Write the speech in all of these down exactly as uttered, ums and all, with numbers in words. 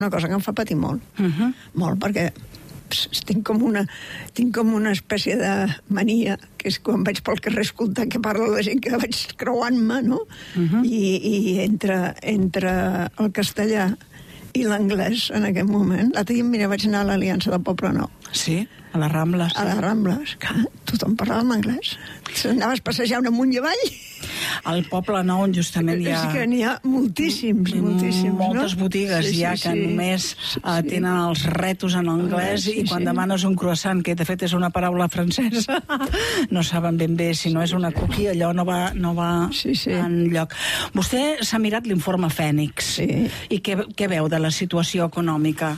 una cosa que em fa patir molt. Uh-huh. Molt, perquè tinc com una tinc com una espècie de mania, que és quan vaig pel carrer escoltant que parla la gent, que vaig creuant-me, no? Uh-huh. I, i entre, entre el castellà i l'anglès en aquest moment. L'altre dia, mira, vaig anar a l'Aliança del Poble Nou. Sí, a les Rambles. A les Rambles, que tothom parlava en anglès. Anaves passejant amunt i avall. Al Poble Nou, justament, hi ha... És que n'hi ha moltíssims, moltíssims, moltes no? botigues Sí, ja sí, que sí. només Sí, uh, sí. tenen els retos en anglès Sí, i quan sí. demanes un croissant, que de fet és una paraula francesa, no saben ben bé si no és una cookie, allò no va, no va Sí, sí. enlloc. Vostè s'ha mirat l'informe Fènix. Sí. I què, què veu de la situació econòmica?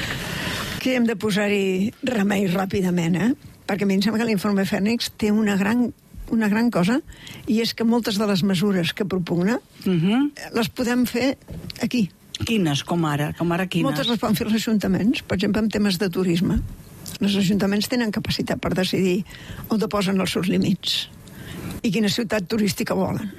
Que hem de posar-hi remei ràpidament, eh? Perquè a mi em sembla que l'informe Fènix té una gran, una gran cosa, i és que moltes de les mesures que propugna Uh -huh. les podem fer aquí. Quines, com ara? Com ara quines? Moltes les poden fer els ajuntaments, per exemple, en temes de turisme. Els ajuntaments tenen capacitat per decidir on posen els seus límits i quina ciutat turística volen.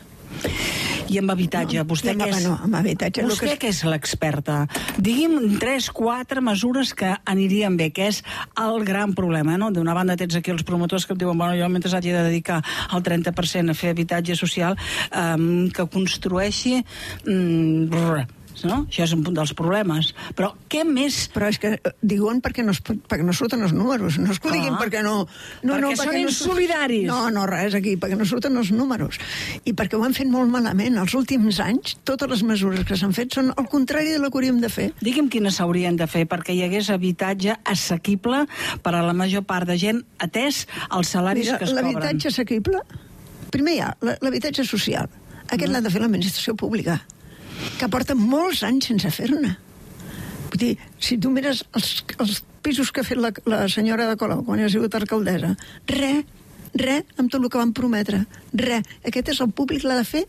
I amb habitatge, No, vostè i amb- què és? no, amb habitatge, el Vostè que és- que és l'experta? Digui'm tres, quatre mesures que anirien bé, que és el gran problema, no? D'una banda tens aquí els promotors que em diuen, bueno, jo mentre hagi de dedicar el trenta per cent a fer habitatge social, um, que construeixi... Um, brr, no? Això és un punt dels problemes. Però què més? Però és que eh, diuen perquè no, es, pot- perquè no surten els números. No és que ho diguin Clar. perquè no... no Perquè no, són no surt- insolidaris. No, no, res, aquí, perquè no surten els números. I perquè ho han fet molt malament. Els últims anys, totes les mesures que s'han fet són el contrari de la que hauríem de fer. Digui'm quines s'haurien de fer perquè hi hagués habitatge assequible per a la major part de gent, atès els salaris Mira, que es cobren. l'habitatge assequible, primer hi ha la- l'habitatge social. Aquest l'ha de fer l'administració pública, que porta molts anys sense fer-ne. Vull dir, si tu mires els, els pisos que ha fet la, la senyora de Colau quan ha sigut alcaldessa, res, res amb tot el que van prometre, res. Aquest és el públic, l'ha de fer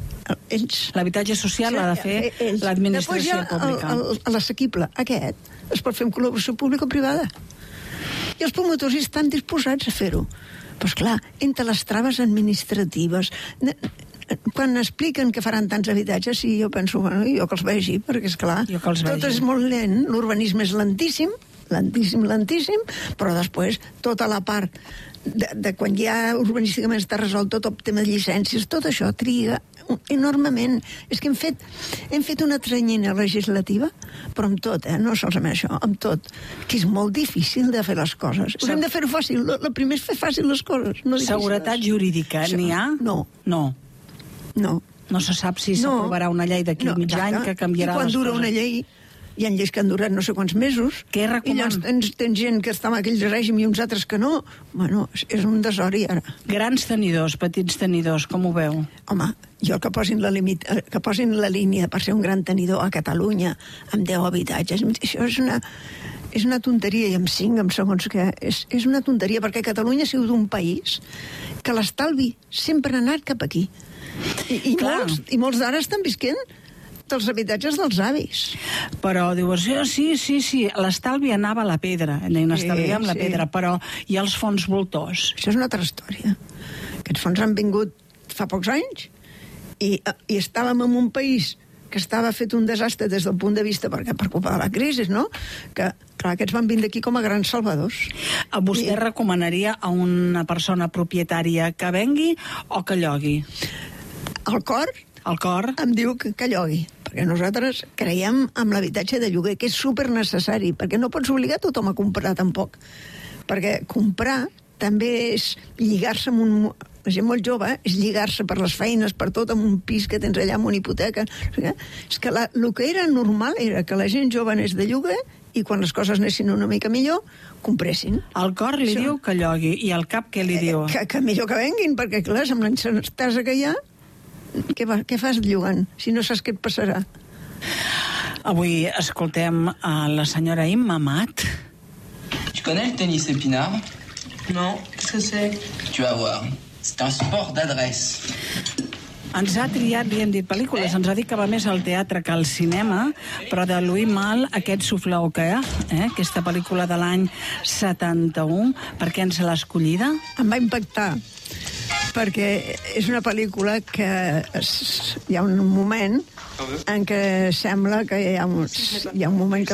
ells. L'habitatge social l'ha de fer Ells. l'administració Després hi ha pública. el- el- l'assequible, aquest, es pot fer amb col·laboració pública-privada. I els promotors hi estan disposats a fer-ho. Però, esclar, entre les traves administratives... ne- quan expliquen que faran tants habitatges, sí, jo penso, bueno, jo que els vegi, perquè, esclar, Jo que els tot vegi. és molt lent, l'urbanisme és lentíssim, lentíssim, lentíssim, però després tota la part de, de quan ja urbanísticament està resolt tot el tema de llicències, tot això triga enormement. És que hem fet, hem fet una tranyina legislativa, però amb tot, eh? No solament això, amb tot, que és molt difícil de fer les coses. Haurem de fer-ho fàcil. El primer és fer fàcil les coses, no difícils. Seguretat jurídica, Això, n'hi ha? no. No. No. No se sap si No. s'aprovarà una llei d'aquí No, a mig exacte. any que canviarà I quan les dura coses. una llei, hi ha lleis que han durat no sé quants mesos. Què recomana? I llavors tens, tens gent que està en aquell règim i uns altres que no. Bueno, és, és un desori ara. Grans tenidors, petits tenidors, com ho veu? Home, jo que posin la, limit, que posin la línia per ser un gran tenidor a Catalunya amb deu habitatges, això és una, és una tonteria, i amb cinc, amb segons que... És, és una tonteria, perquè Catalunya ha sigut un país que l'estalvi sempre ha anat cap aquí. I, i, Clar. molts, i molts d'ara estan visquent dels habitatges dels avis. Però diu, sí, sí, sí, l'estalvi anava a la pedra, n'estalviem Sí, la sí. pedra, però i els fons voltors? Això és una altra història. Aquests fons han vingut fa pocs anys i, i estàvem en un país que estava fet un desastre des del punt de vista, perquè per culpa de la crisi, no? Que, clar, aquests van vindre aquí com a grans salvadors. A vostè I- recomanaria a una persona propietària que vengui o que llogui? El cor El cor? em diu que, que llogui, perquè nosaltres creiem en l'habitatge de lloguer, que és super necessari, perquè no pots obligar tothom a comprar tampoc. Perquè comprar també és lligar-se amb un... La gent molt jove eh, és lligar-se per les feines, per tot, amb un pis que tens allà, amb una hipoteca. És que la, el que era normal era que la gent jove anés de lloguer i quan les coses anessin una mica millor, compressin. El cor li Això. diu que llogui, i el cap què li diu? Que, que millor que venguin, perquè, clar, amb l'encertesa que hi ha, què, va, què fas llogant, si no saps què et passarà? Avui escoltem a la senyora Imma Mat. Tu connais le tennis épinard? Non, qu'est-ce que c'est? Tu vas voir. C'est un sport d'adresse. Ens ha triat, li hem dit pel·lícules, ens ha dit que va més al teatre que al cinema, però de Louis Malle, aquest Souffleur, eh, aquesta pel·lícula de l'any setanta-u, per què ens l'ha escollida? Em va impactar, perquè és una pel·lícula que es, hi ha un moment en què sembla que hi ha un, hi ha un moment que